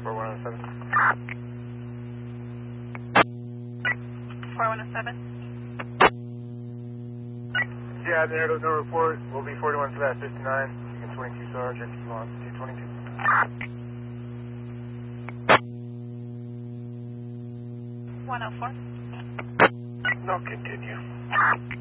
for 107. 4107. Yeah, there, no report. We'll be 41 for that 59. You can 22 Sarge if you want 222. 104. No, continue.